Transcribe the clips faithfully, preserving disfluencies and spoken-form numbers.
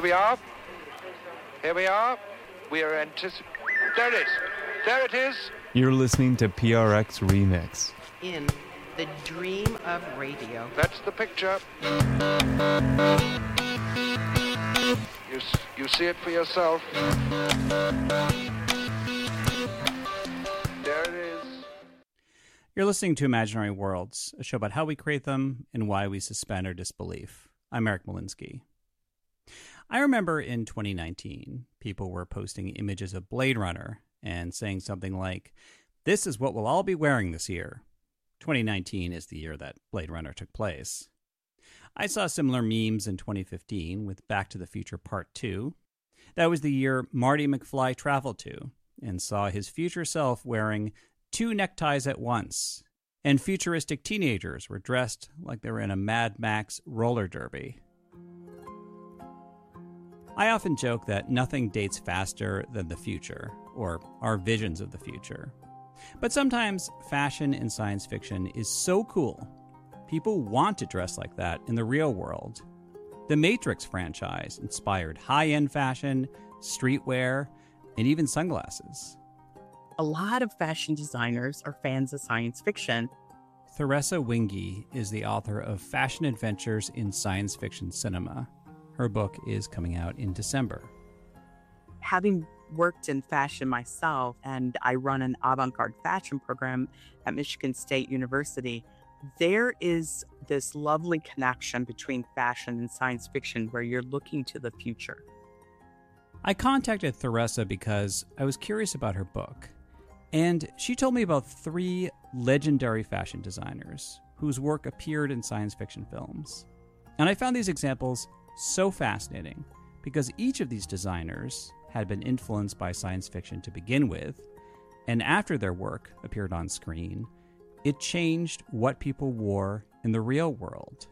we are. Here we are. We are anticipating. There it is. There it is. You're listening to P R X Remix. In the dream of radio. That's the picture. You, you see it for yourself. There it is. You're listening to Imaginary Worlds, a show about how we create them and why we suspend our disbelief. I'm Eric Molinsky. I remember in twenty nineteen, people were posting images of Blade Runner and saying something like, "This is what we'll all be wearing this year." twenty nineteen is the year that Blade Runner took place. I saw similar memes in twenty fifteen with Back to the Future Part two. That was the year Marty McFly traveled to and saw his future self wearing two neckties at once, and futuristic teenagers were dressed like they were in a Mad Max roller derby. I often joke that nothing dates faster than the future, or our visions of the future. But sometimes fashion in science fiction is so cool, people want to dress like that in the real world. The Matrix franchise inspired high-end fashion, streetwear, and even sunglasses. A lot of fashion designers are fans of science fiction. Theresa Winge is the author of Fashion Adventures in Science Fiction Cinema. Her book is coming out in December. Having worked in fashion myself, and I run an avant-garde fashion program at Michigan State University, there is this lovely connection between fashion and science fiction where you're looking to the future. I contacted Theresa because I was curious about her book. And she told me about three legendary fashion designers whose work appeared in science fiction films. And I found these examples so fascinating because each of these designers had been influenced by science fiction to begin with, and after their work appeared on screen, it changed what people wore in the real world.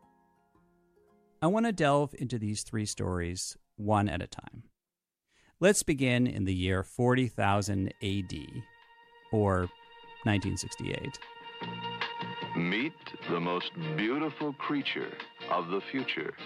I want to delve into these three stories one at a time. Let's begin in the year forty thousand A D, or nineteen sixty-eight. Meet the most beautiful creature of the future.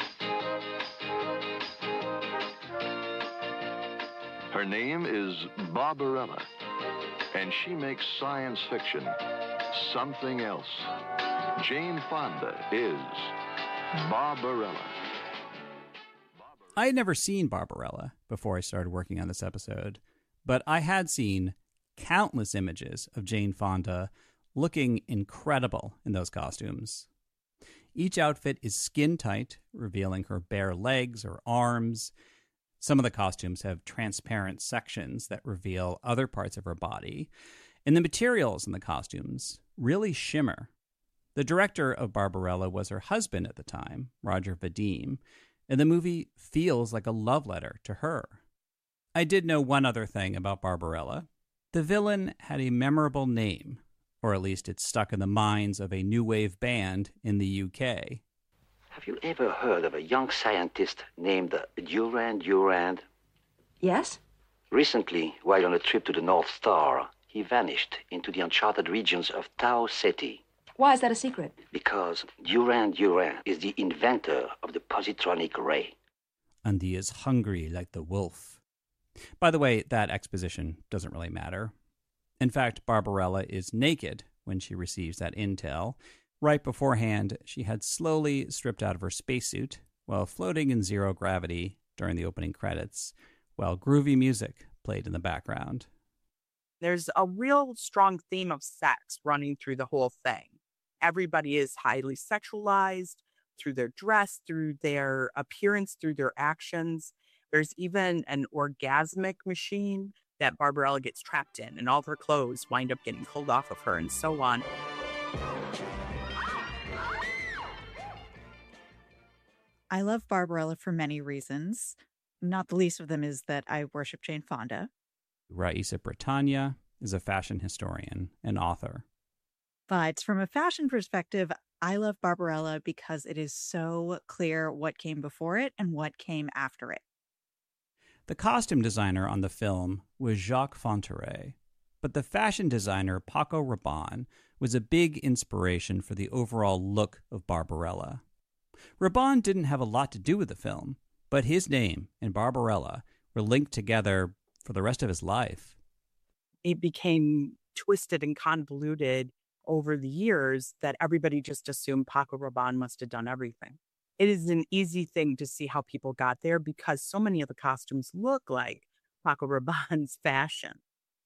Her name is Barbarella, and she makes science fiction something else. Jane Fonda is Barbarella. I had never seen Barbarella before I started working on this episode, but I had seen countless images of Jane Fonda looking incredible in those costumes. Each outfit is skin tight, revealing her bare legs or arms. Some of the costumes have transparent sections that reveal other parts of her body, and the materials in the costumes really shimmer. The director of Barbarella was her husband at the time, Roger Vadim, and the movie feels like a love letter to her. I did know one other thing about Barbarella. The villain had a memorable name, or at least it stuck in the minds of a new wave band in the U K. Have you ever heard of a young scientist named Durand Durand? Yes. Recently, while on a trip to the North Star, he vanished into the uncharted regions of Tau Ceti. Why is that a secret? Because Durand Durand is the inventor of the positronic ray. And he is hungry like the wolf. By the way, that exposition doesn't really matter. In fact, Barbarella is naked when she receives that intel. Right beforehand, she had slowly stripped out of her spacesuit while floating in zero gravity during the opening credits, while groovy music played in the background. There's a real strong theme of sex running through the whole thing. Everybody is highly sexualized through their dress, through their appearance, through their actions. There's even an orgasmic machine that Barbarella gets trapped in, and all of her clothes wind up getting pulled off of her, and so on. I love Barbarella for many reasons. Not the least of them is that I worship Jane Fonda. Raisa Britannia is a fashion historian and author. But from a fashion perspective, I love Barbarella because it is so clear what came before it and what came after it. The costume designer on the film was Jacques Fonterey, but the fashion designer Paco Rabanne was a big inspiration for the overall look of Barbarella. Rabanne didn't have a lot to do with the film, But his name and Barbarella were linked together for the rest of his life. It became twisted and convoluted over the years that everybody just assumed Paco Rabanne must have done everything. It is an easy thing to see how people got there because so many of the costumes look like Paco Rabanne's fashion.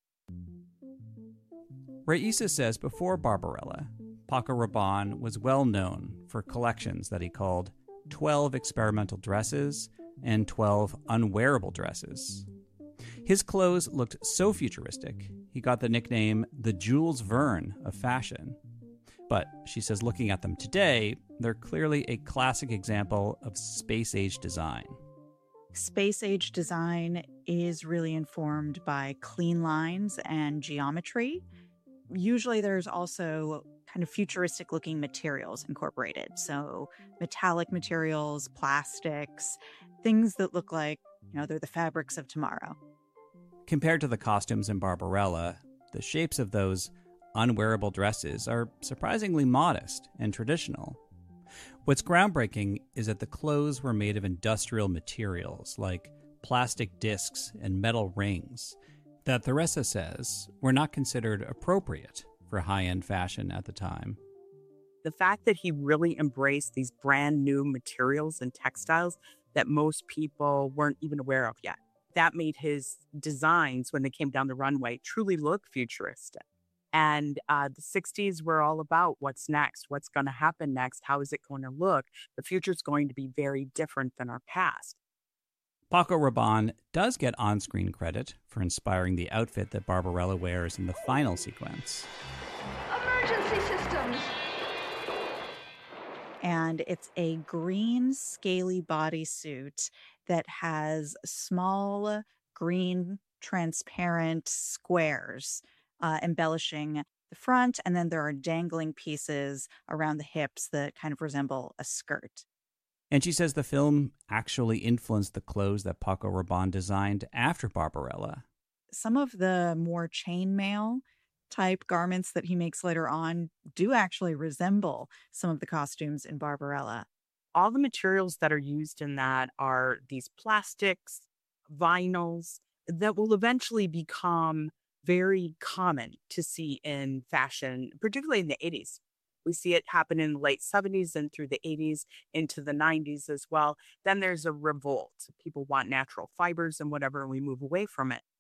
Raissa says before Barbarella, Paco Rabanne was well known for collections that he called twelve experimental dresses and twelve unwearable dresses. His clothes looked so futuristic, he got the nickname the Jules Verne of fashion. But she says looking at them today, they're clearly a classic example of space-age design. Space-age design is really informed by clean lines and geometry. Usually there's also kind of futuristic-looking materials incorporated. So metallic materials, plastics, things that look like, you know, they're the fabrics of tomorrow. Compared to the costumes in Barbarella, the shapes of those unwearable dresses are surprisingly modest and traditional. What's groundbreaking is that the clothes were made of industrial materials like plastic discs and metal rings that Theresa says were not considered appropriate for high-end fashion at the time. The fact that he really embraced these brand new materials and textiles that most people weren't even aware of yet, that made his designs when they came down the runway truly look futuristic. And uh, the sixties were all about what's next, what's going to happen next, how is it going to look? The future's going to be very different than our past. Paco Rabanne does get on-screen credit for inspiring the outfit that Barbarella wears in the final sequence. Emergency systems! And it's a green, scaly bodysuit that has small, green, transparent squares uh, embellishing the front. And then there are dangling pieces around the hips that kind of resemble a skirt. And she says the film actually influenced the clothes that Paco Rabanne designed after Barbarella. Some of the more chainmail type garments that he makes later on do actually resemble some of the costumes in Barbarella. All the materials that are used in that are these plastics, vinyls that will eventually become very common to see in fashion, particularly in the eighties. We see it happen in the late seventies and through the eighties into the nineties as well. Then there's a revolt. People want natural fibers and whatever, and we move away from it.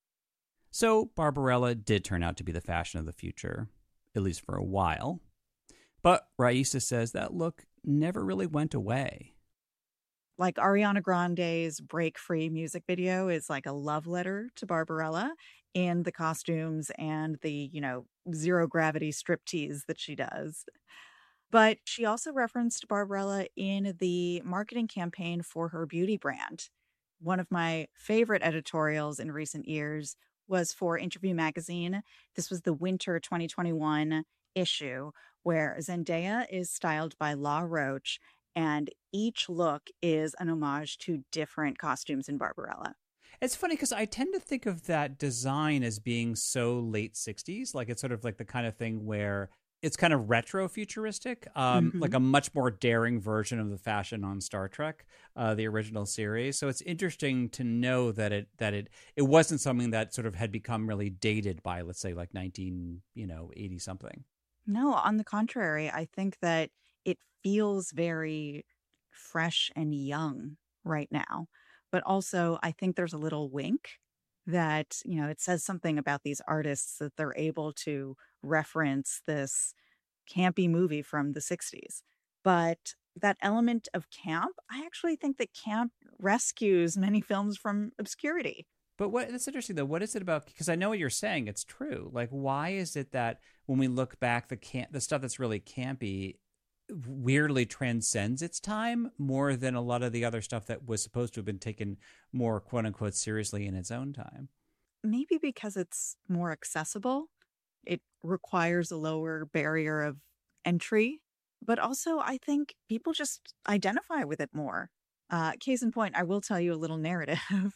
So Barbarella did turn out to be the fashion of the future, at least for a while. But Raissa says that look never really went away. Like Ariana Grande's Break Free music video is like a love letter to Barbarella in the costumes and the, you know, zero gravity striptease that she does. But she also referenced Barbarella in the marketing campaign for her beauty brand. One of my favorite editorials in recent years was for Interview Magazine. This was the winter twenty twenty-one issue where Zendaya is styled by La Roche, and each look is an homage to different costumes in Barbarella. It's funny because I tend to think of that design as being so late sixties. Like it's sort of like the kind of thing where it's kind of retro futuristic, um, mm-hmm. like a much more daring version of the fashion on Star Trek, uh, the original series. So it's interesting to know that it that it it wasn't something that sort of had become really dated by, let's say, like nineteen, you know, eighty something. No, on the contrary, I think that it feels very fresh and young right now. But also, I think there's a little wink that, you know, it says something about these artists that they're able to reference this campy movie from the sixties. But that element of camp, I actually think that camp rescues many films from obscurity. But what that's interesting, though. What is it about? Because I know what you're saying. It's true. Like, why is it that when we look back, the camp, the stuff that's really campy weirdly transcends its time more than a lot of the other stuff that was supposed to have been taken more quote unquote seriously in its own time? Maybe because it's more accessible. It requires a lower barrier of entry, but also I think people just identify with it more. Uh, case in point, I will tell you a little narrative.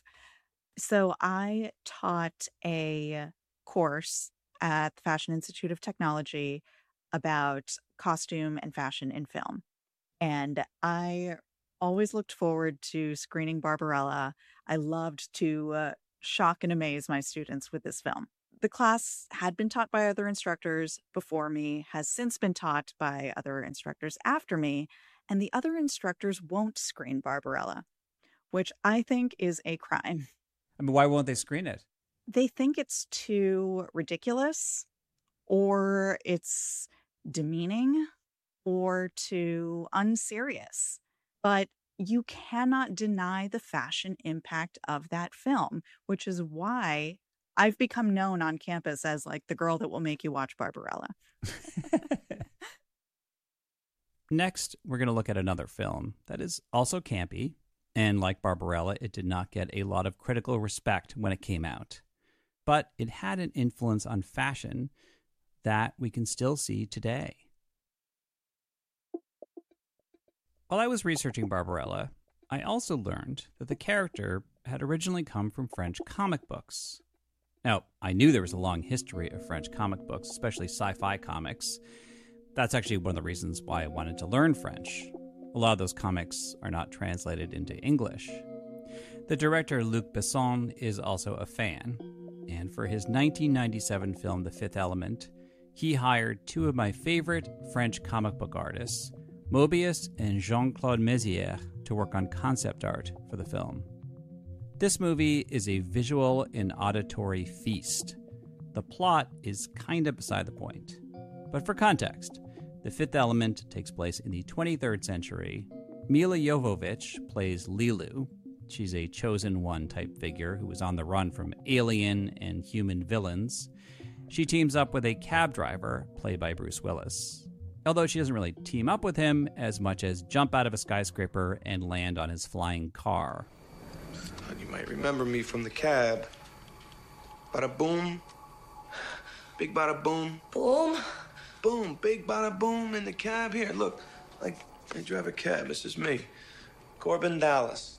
So I taught a course at the Fashion Institute of Technology about costume and fashion in film. And I always looked forward to screening Barbarella. I loved to uh, shock and amaze my students with this film. The class had been taught by other instructors before me, has since been taught by other instructors after me, and the other instructors won't screen Barbarella, which I think is a crime. I mean, why won't they screen it? They think it's too ridiculous, or it's demeaning, or too unserious. But you cannot deny the fashion impact of that film, which is why I've become known on campus as like the girl that will make you watch Barbarella. Next, we're going to look at another film that is also campy, and like Barbarella, it did not get a lot of critical respect when it came out. But it had an influence on fashion that we can still see today. While I was researching Barbarella, I also learned that the character had originally come from French comic books. Now, I knew there was a long history of French comic books, especially sci-fi comics. That's actually one of the reasons why I wanted to learn French. A lot of those comics are not translated into English. The director Luc Besson is also a fan, and for his nineteen ninety-seven film The Fifth Element, he hired two of my favorite French comic book artists, Moebius and Jean-Claude Mézières, to work on concept art for the film. This movie is a visual and auditory feast. The plot is kind of beside the point. But for context, The Fifth Element takes place in the twenty-third century. Mila Jovovich plays Lilu. She's a chosen one type figure who is on the run from alien and human villains. She teams up with a cab driver, played by Bruce Willis. Although she doesn't really team up with him as much as jump out of a skyscraper and land on his flying car. You might remember me from the cab. Bada boom. Big bada boom. Boom. Boom. Big bada boom in the cab. Here, look. Like, I drive a cab. This is me. Corbin Dallas.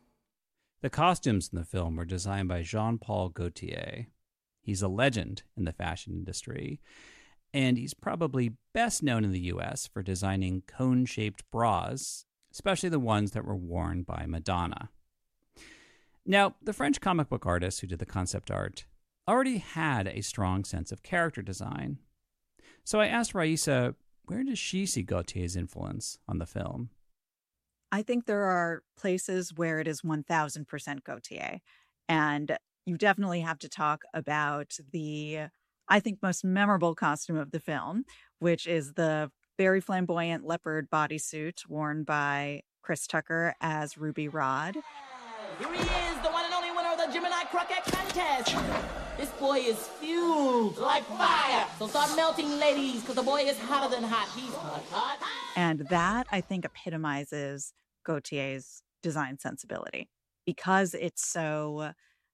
The costumes in the film were designed by Jean-Paul Gaultier. He's a legend in the fashion industry, and he's probably best known in the U S for designing cone-shaped bras, especially the ones that were worn by Madonna. Now, the French comic book artists who did the concept art already had a strong sense of character design. So I asked Raissa, where does she see Gaultier's influence on the film? I think there are places where it is one thousand percent Gaultier. And you definitely have to talk about the, I think, most memorable costume of the film, which is the very flamboyant leopard bodysuit worn by Chris Tucker as Ruby Rhod. Here he is, the one and only winner of the Gemini Croquette Contest. This boy is fueled like fire. So start melting, ladies, because the boy is hotter than hot. He's hot, hot. And that, I think, epitomizes Gaultier's design sensibility because it's so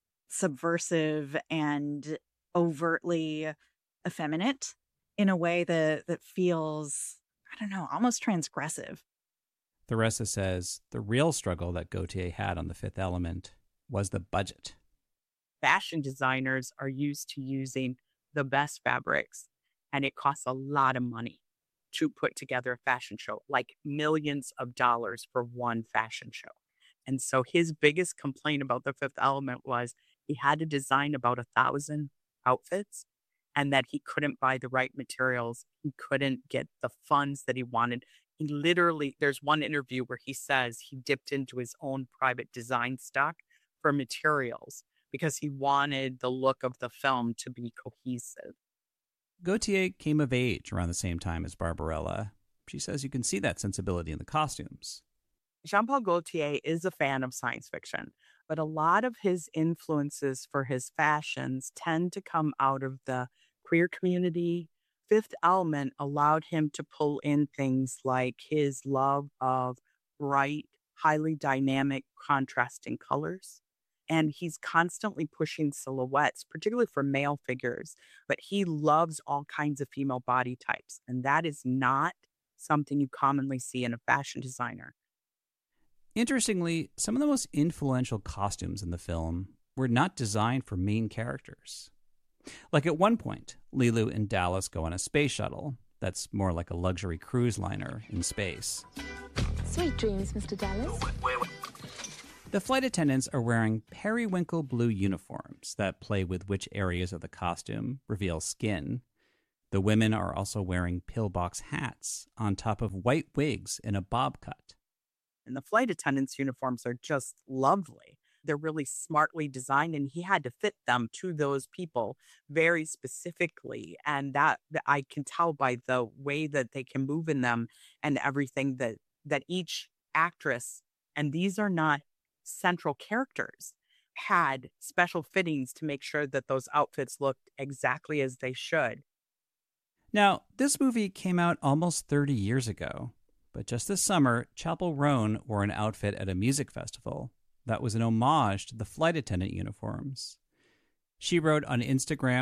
subversive and overtly effeminate in a way that, that feels, I don't know, almost transgressive. Theresa says the real struggle that Gaultier had on The Fifth Element was the budget. Fashion designers are used to using the best fabrics, and it costs a lot of money to put together a fashion show, like millions of dollars for one fashion show. And so his biggest complaint about The Fifth Element was he had to design about a thousand outfits and that he couldn't buy the right materials. He couldn't get the funds that he wanted. He literally, there's one interview where he says he dipped into his own private design stock for materials because he wanted the look of the film to be cohesive. Gaultier came of age around the same time as Barbarella. She says you can see that sensibility in the costumes. Jean-Paul Gaultier is a fan of science fiction, but a lot of his influences for his fashions tend to come out of the queer community. Fifth Element allowed him to pull in things like his love of bright, highly dynamic, contrasting colors. And he's constantly pushing silhouettes, particularly for male figures. But he loves all kinds of female body types. And that is not something you commonly see in a fashion designer. Interestingly, some of the most influential costumes in the film were not designed for main characters. Like at one point, Lilu and Dallas go on a space shuttle that's more like a luxury cruise liner in space. Sweet dreams, Mister Dallas. The flight attendants are wearing periwinkle blue uniforms that play with which areas of the costume reveal skin. The women are also wearing pillbox hats on top of white wigs in a bob cut. And the flight attendants' uniforms are just lovely. They're really smartly designed, and he had to fit them to those people very specifically. And that, that I can tell by the way that they can move in them and everything that, that each actress, and these are not central characters, had special fittings to make sure that those outfits looked exactly as they should. Now, this movie came out almost thirty years ago, but just this summer, Chapel Roan wore an outfit at a music festival that was an homage to the flight attendant uniforms. She wrote on Instagram